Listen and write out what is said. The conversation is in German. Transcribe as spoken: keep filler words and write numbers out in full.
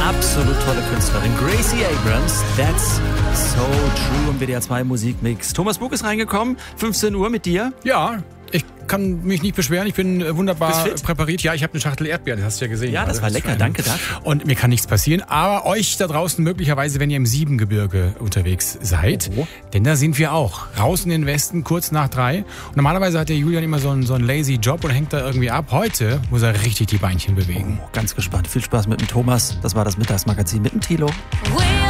absolut tolle Künstlerin. Gracie Abrams, That's So True im W D R zwei Musikmix. Thomas Bug ist reingekommen, fünfzehn Uhr mit dir. Ja, ich kann mich nicht beschweren, ich bin wunderbar präpariert. Ja, ich habe eine Schachtel Erdbeeren, das hast du ja gesehen. Ja, das war lecker, danke dafür. Und mir kann nichts passieren, aber euch da draußen möglicherweise, wenn ihr im Siebengebirge unterwegs seid, oh. denn da sind wir auch. Raus in den Westen, kurz nach drei. Und normalerweise hat der Julian immer so einen, so einen lazy Job und hängt da irgendwie ab. Heute muss er richtig die Beinchen bewegen. Oh, ganz gespannt. Viel Spaß mit dem Thomas. Das war das Mittagsmagazin mit dem Thilo.